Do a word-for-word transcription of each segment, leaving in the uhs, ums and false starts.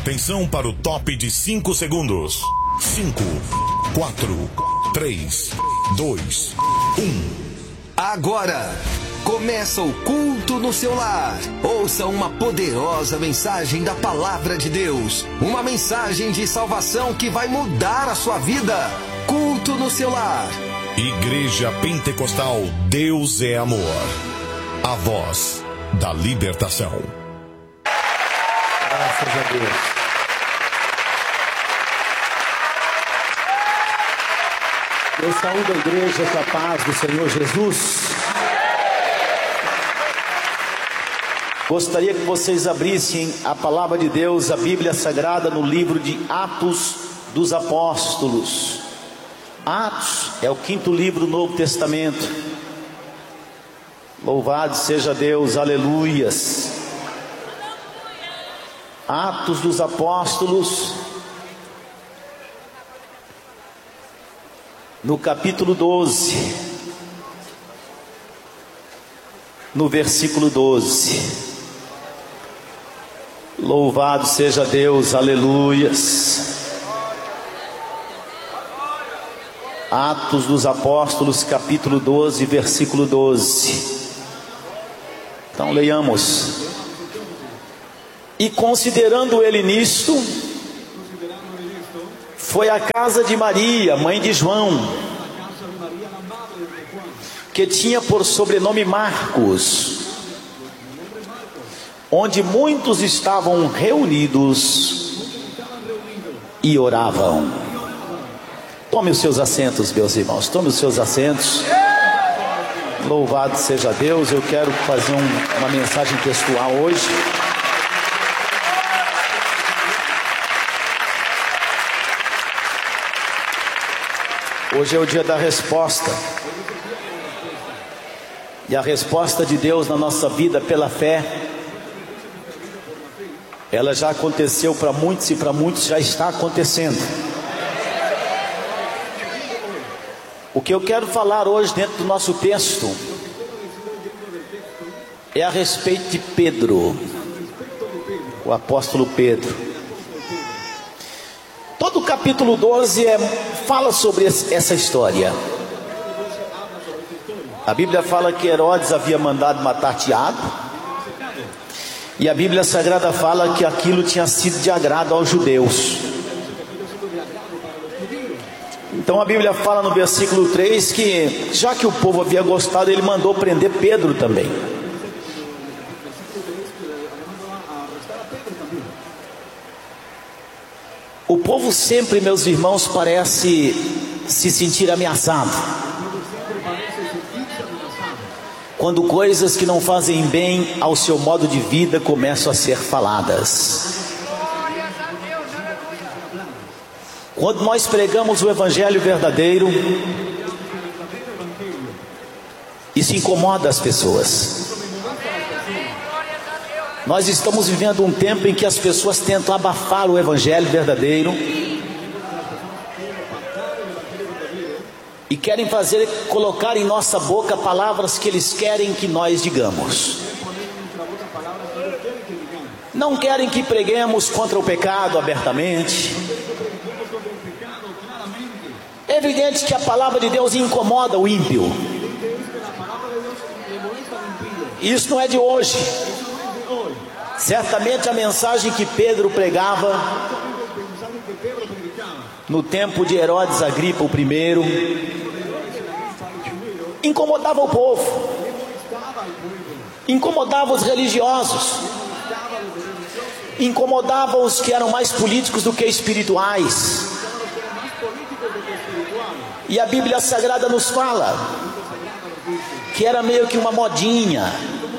Atenção para o top de cinco segundos. cinco, quatro, três, dois, um. Agora começa o culto no seu lar. Ouça uma poderosa mensagem da palavra de Deus. Uma mensagem de salvação que vai mudar a sua vida. Culto no seu lar. Igreja Pentecostal Deus é Amor. A voz da libertação. Graças a Deus. Eu saúdo a igreja com a paz do Senhor Jesus. Gostaria que vocês abrissem a palavra de Deus, a Bíblia Sagrada, no livro de Atos dos Apóstolos. Atos é o quinto livro do Novo Testamento. Louvado seja Deus, aleluias. Atos dos Apóstolos, no capítulo doze, no versículo doze. Louvado seja Deus, aleluias. Atos dos Apóstolos, capítulo doze, versículo doze. Então leiamos. E considerando ele nisto, foi à casa de Maria, mãe de João, que tinha por sobrenome Marcos, onde muitos estavam reunidos e oravam. Tome os seus assentos, meus irmãos, tome os seus assentos. Louvado seja Deus. Eu quero fazer um, uma mensagem textual hoje. Hoje é o dia da resposta. E a resposta de Deus na nossa vida pela fé, ela já aconteceu para muitos e para muitos já está acontecendo. O que eu quero falar hoje dentro do nosso texto é a respeito de Pedro, o apóstolo Pedro. Todo o capítulo doze é, fala sobre essa história. A Bíblia fala que Herodes havia mandado matar Tiago, e a Bíblia Sagrada fala que aquilo tinha sido de agrado aos judeus. Então a Bíblia fala no versículo três que, já que o povo havia gostado, ele mandou prender Pedro também. O povo sempre, meus irmãos, parece se sentir ameaçado quando coisas que não fazem bem ao seu modo de vida começam a ser faladas. Quando nós pregamos o evangelho verdadeiro, isso incomoda as pessoas. Nós estamos vivendo um tempo em que as pessoas tentam abafar o evangelho verdadeiro e querem fazer, colocar em nossa boca palavras que eles querem que nós digamos. Não querem que preguemos contra o pecado abertamente. É evidente que a palavra de Deus incomoda o ímpio. Isso não é de hoje. Certamente a mensagem que Pedro pregava no tempo de Herodes Agripa o primeiro incomodava o povo, incomodava os religiosos, incomodava os que eram mais políticos do que espirituais. E a Bíblia Sagrada nos fala que era meio que uma modinha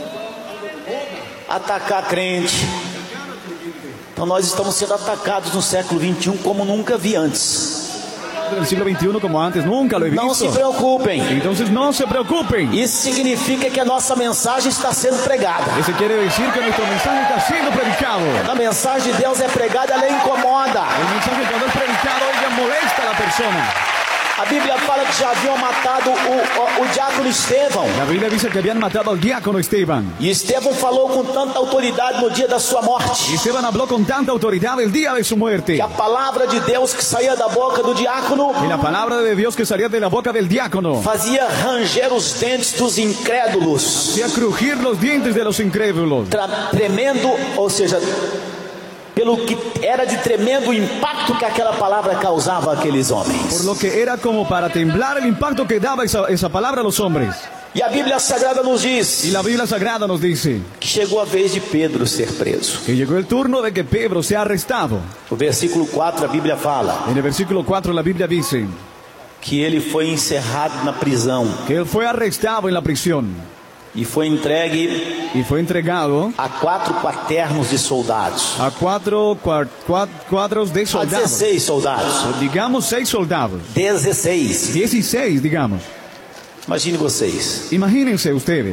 atacar crente. Então nós estamos sendo atacados no século vinte e um como nunca vi antes. No siglo veintiuno como antes nunca lo he visto. Não se preocupem. Então não se preocupem. Isso significa que a nossa mensagem está sendo pregada. Isso quer dizer que nossa mensagem está sendo predicado. A mensagem de Deus é pregada, ela incomoda. A mensagem quando é predicado, ela molesta a pessoa. A Bíblia fala que já haviam matado o, o, o diácono Estevão. La Biblia dice que habían matado al diácono Esteban. E Estevão falou com tanta autoridade no dia da sua morte. Y Esteban habló con tanta autoridad el día de su muerte. Que a palavra de Deus que saía da boca do diácono Y la palabra de Dios que salía de la boca del diácono fazia ranger os dentes dos incrédulos. hacía crujir los dientes de los incrédulos. Tra- tremendo, ou seja, pelo que era de tremendo impacto que aquela palavra causava àqueles Por homens. lo que era como para temblar el impacto que daba esa, esa palabra a los hombres. E a Bíblia Sagrada nos Y diz la Biblia Sagrada nos dice que chegou a vez de Pedro ser preso. que llegó el turno de que Pedro sea arrestado. No versículo quatro a Bíblia fala En el versículo cuatro la Biblia dice que ele foi encerrado na prisão que él fue arrestado en la prisión e foi entregue y fue entregado a quatro quaternos de soldados. a cuatro cua- cua- cuadros de A soldados. dezesseis soldados. O digamos seis soldados. dezesseis. dieciséis, digamos. Imagine vocês. Imagínense ustedes.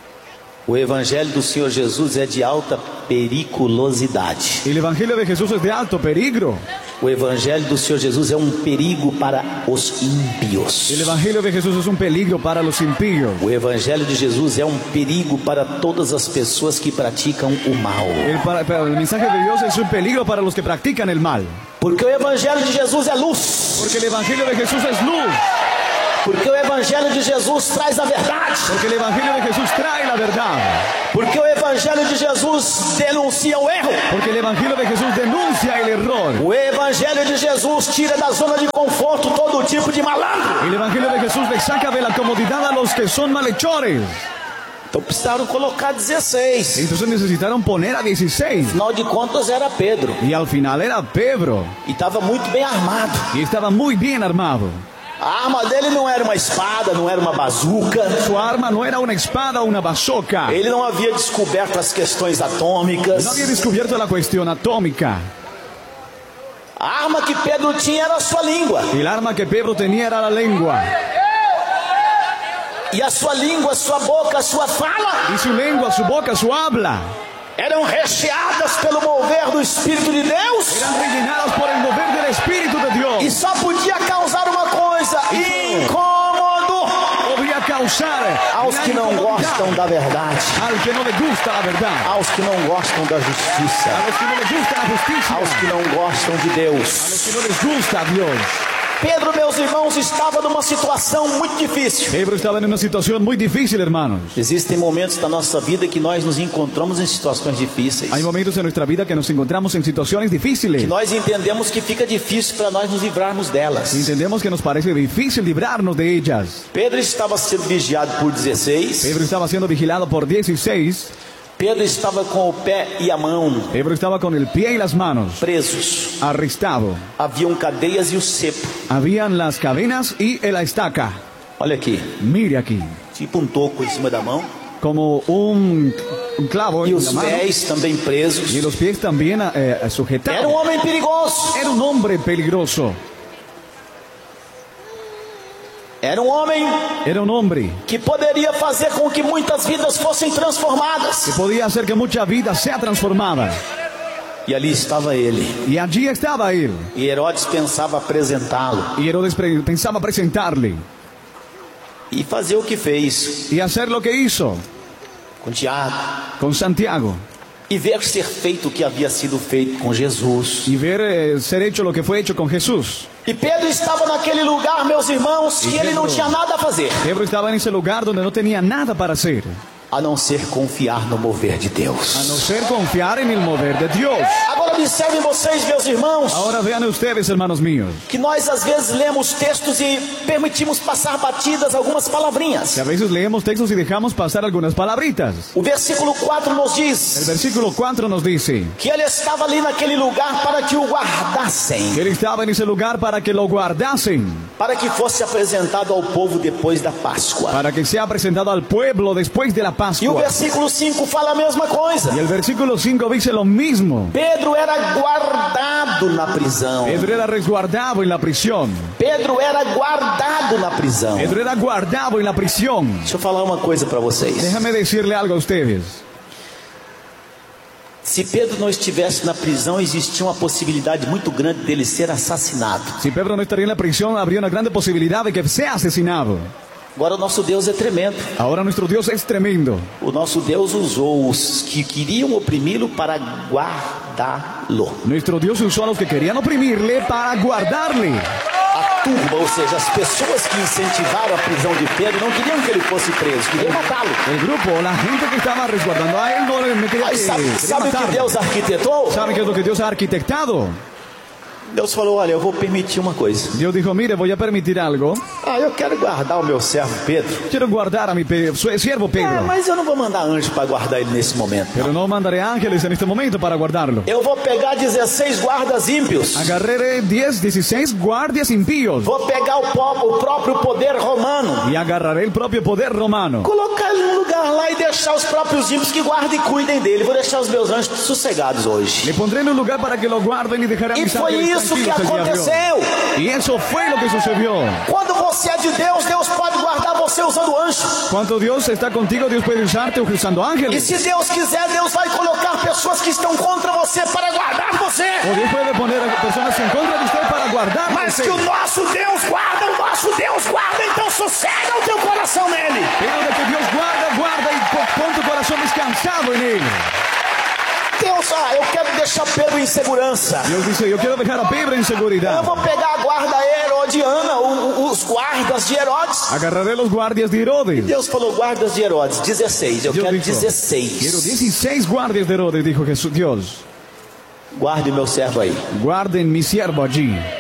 O evangelho do Senhor Jesus é de alta periculosidade. El Evangelio de Jesús es de alto peligro. O evangelho do Senhor Jesus é um perigo para os ímpios. El Evangelio de Jesús es un peligro para los impíos. O evangelho de Jesus é um perigo para todas as pessoas que praticam o mal. El, para- para- el mensaje de Dios es un peligro para los que practican el mal. Porque o evangelho de Jesus é luz. Porque el Evangelio de Jesús es luz. Porque o evangelho de Jesus traz a verdade. Porque el Evangelio de Jesús trae la verdad. Porque o evangelho de Jesus denuncia o erro. Porque el Evangelio de Jesús denuncia el error. O evangelho de Jesus tira da zona de conforto todo tipo de malandro. El Evangelio de Jesús le saca de la comodidad a los que son malhechores. Então precisaram colocar dezesseis. Entonces necesitaron poner a dieciséis. Afinal de contas era Pedro. Y al final era Pedro. E estava muito bem armado. Y estaba muy bien armado. A arma dele não era uma espada, não era uma bazuca. Su arma no era una espada o una bazooka. Ele não havia descoberto as questões atômicas. No había descubierto la cuestión atómica. A arma que Pedro tinha era a sua língua. El arma que Pedro tenía era la lengua. E a sua língua, a sua boca, a sua fala Y su lengua, su boca, su habla eram recheadas pelo mover do Espírito de Deus. eran rellenadas por el mover del Espíritu de Dios. E só podia causar uma coisa: incômodo Podía causar aos la que não incomodidad gostam da verdade, al que no le gusta la verdad, aos que não gostam da justiça, a los que no les gusta la justicia, aos que não gostam de Deus. a los que no les gusta Dios. Pedro, meus irmãos, estava numa situação muito difícil. Pedro estaba en una situación muy difícil, hermanos. Existem momentos da nossa vida que nós nos encontramos em situações difíceis. Hay momentos en nuestra vida que nos encontramos en situaciones difíciles. Que nós entendemos que fica difícil para nós nos livrarmos delas. Entendemos que nos parece difícil librarnos de ellas. Pedro estava sendo vigiado por dezesseis. Pedro estaba siendo vigilado por dieciséis. Pedro estava com o pé e a mão Pedro estaba con el pie y las manos presos. arrestado. Haviam cadeias e o cepo. Habían las cadenas y la estaca. Olha aqui, Mire aquí, tipo um toco em cima da mão. como un, un clavo E en os la mano. pés também presos. Y los pies también eh, Era um sujetados. homem perigoso. Era un hombre peligroso. Era um homem Era un hombre que poderia fazer com que muitas vidas fossem que transformadas. podía hacer que mucha vida sea transformada. E ali estava ele. Y allí estaba él. E Herodes pensava apresentá-lo. Y Herodes pre- pensaba presentarle E fazer o que fez y hacer lo que hizo com Tiago. con Santiago. E ver ser feito o que havia sido feito com Jesus. Y ver eh, ser hecho lo que fue hecho con Jesús. E Pedro estava naquele lugar, meus irmãos, que ele não tinha nada a fazer, Pedro estaba en ese lugar donde no tenía nada para hacer, a não ser confiar no mover de a no Deus. ser confiar en el mover de Dios. Agora observem vocês, meus irmãos, Ahora vean ustedes, hermanos míos, que nós às vezes lemos textos e permitimos passar batidas algumas palavrinhas. que a veces leemos textos y dejamos pasar algunas palabritas. O versículo quatro nos El diz versículo cuatro nos dice que ele estava ali naquele lugar para que o guardassem, que él estaba en ese lugar para que lo guardasen, para que fosse apresentado ao povo depois da Páscoa. para que sea presentado al pueblo después de la E o Pascua. versículo cinco fala a mesma coisa. Y el versículo cinco dice lo mismo. Pedro era guardado na prisão. Pedro era resguardado en la prisión. Pedro era guardado na prisão. Pedro era guardado en la prisión. Deixa eu falar uma coisa para vocês. Déjame decirle algo a ustedes. Se Pedro não estivesse na prisão, existia uma possibilidade muito grande dele ser assassinado. Si Pedro no estaría en la prisión, habría una grande posibilidad de que sea asesinado. Agora o nosso Deus é tremendo. Ahora nuestro Dios es tremendo. O nosso Deus usou os que queriam oprimi-lo para guardá-lo. Nuestro Dios usó a los que querían oprimirle para guardarle. A turma, ou seja, as pessoas que incentivaram a prisão de Pedro não queriam que ele fosse preso, queriam matá-lo. El grupo, la gente que estaba resguardando a él, no le quería, Aí eh, sabe, quería sabe o que matarlo. Deus arquitetou? ¿Saben qué es lo que Dios ha arquitectado? Deus falou, olha, eu vou permitir uma coisa. Dios dijo, mire, voy a permitir algo. Ah, eu quero guardar o meu servo Pedro. Quiero guardar a mi pe- su- siervo É, Pedro. mas eu não vou mandar anjo para guardar ele nesse momento. Pero no mandaré ángeles en este momento para guardarlo. Eu vou pegar dezesseis guardas ímpios. Agarraré diez, dieciséis guardias impíos. Vou pegar o, po- o próprio poder romano. Y agarraré el propio poder romano. Colocar ele num lugar lá e deixar os próprios ímpios que guardem e cuidem dele. Vou deixar os meus anjos sossegados hoje. Le pondré en un lugar para que lo guarden y dejaré a E mis foi ángeles isso que tranquilos el día de hoy. aconteceu. Y eso fue lo que sucedió. Quando você é de Deus, Deus pode guardar você usando anjo. Cuando Dios está contigo, Dios puede usarte usando E ángeles. se Deus quiser, Deus vai colocar pessoas que estão contra você para guardar você. O Dios puede poner a personas en contra de usted para guardar. Mas que o nosso Deus guarda, o nosso Deus guarda, então sossega o teu coração nele. Pero de que Dios guarda, guarda y po- pon tu corazón descansado en él. Deus, ah, eu quero deixar Pedro em segurança. Dios dice, yo quiero dejar a Pedro en Eu seguridad. vou pegar a guarda herodiana, o- o- os guardas de Herodes. Agarraré los guardias de Herodes. Deus falou, guardas de Herodes, dezesseis. Eu Dios quero dijo, dezesseis. quiero dieciséis guardias de Herodes, dijo Jesús, Dios. Guarde meu servo aí. Guarden mi siervo allí.